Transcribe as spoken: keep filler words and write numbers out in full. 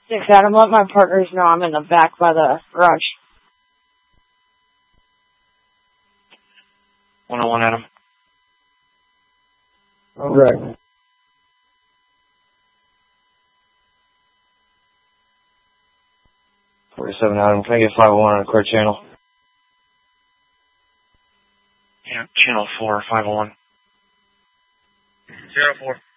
Six Adam, let my partners know I'm in the back by the garage. one oh one Adam. Right. forty-seven Adam, can I get five oh one on a clear channel? Yeah, channel four, five oh one. Zero four.